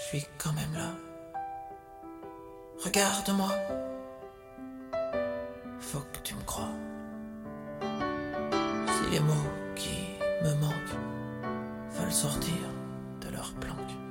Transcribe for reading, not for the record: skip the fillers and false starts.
je suis quand même là. Regarde-moi, faut que tu me crois. Si les mots qui me manquent veulent sortir de leur planque,